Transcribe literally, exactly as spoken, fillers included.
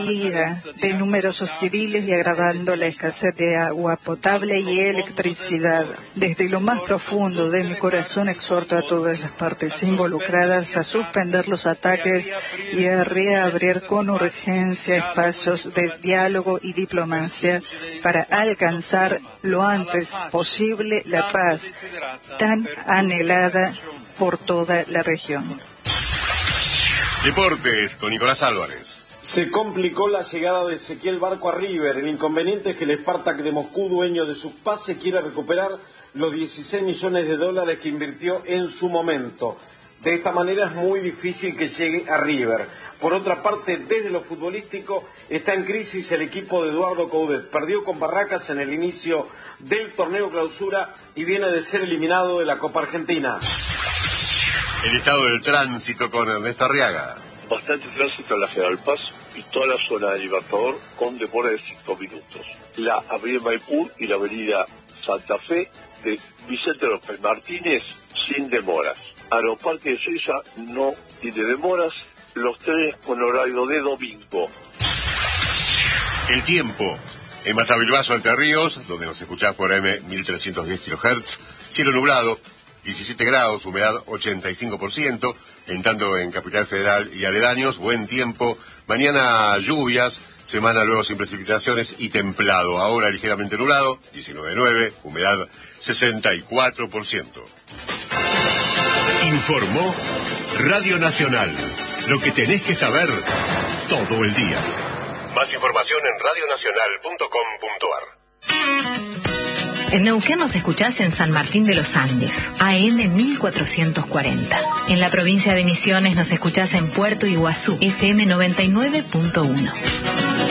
de numerosos civiles y agravando la escasez de agua potable y electricidad. Desde lo más profundo de mi corazón exhorto a todas las partes involucradas a suspender los ataques y a reabrir con urgencia espacios de diálogo y diplomacia para alcanzar lo antes posible la paz tan anhelada por toda la región. Deportes con Nicolás Álvarez. Se complicó la llegada de Ezequiel Barco a River. El inconveniente es que el Spartak de Moscú, dueño de sus pases, quiere recuperar los dieciséis millones de dólares que invirtió en su momento. De esta manera es muy difícil que llegue a River. Por otra parte, desde lo futbolístico está en crisis el equipo de Eduardo Coudet. Perdió con Barracas en el inicio del torneo clausura y viene de ser eliminado de la Copa Argentina. El estado del tránsito con Ernesto Arriaga. Bastante tránsito en la General Paz y toda la zona de Libertador con demora de cinco minutos. La avenida Maipú y la avenida Santa Fe de Vicente López Martínez sin demoras. Aeroparque de Suiza no tiene demoras, los trenes con horario de domingo. El tiempo. En Mazabilbaso, Entre Ríos, donde nos escuchás por A M mil trescientos diez kilohertz, cielo nublado, diecisiete grados, humedad ochenta y cinco por ciento, en tanto en Capital Federal y aledaños, buen tiempo, mañana lluvias, semana luego sin precipitaciones y templado, ahora ligeramente nublado, diecinueve punto nueve, humedad sesenta y cuatro por ciento. Informó Radio Nacional, lo que tenés que saber todo el día. Más información en radionacional punto com punto ar. En Neuquén nos escuchás en San Martín de los Andes, A M mil cuatrocientos cuarenta. En la provincia de Misiones nos escuchás en Puerto Iguazú, F M noventa y nueve punto uno.